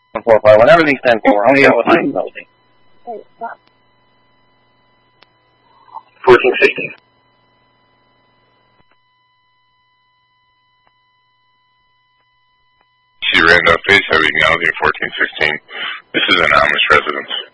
145, whatever these stand for. How many hours? 1416. C. Randolph Base, having housing 1416. This is an Amish residence.